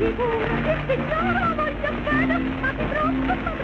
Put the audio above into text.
figura che signora voglio bene, ma di troppo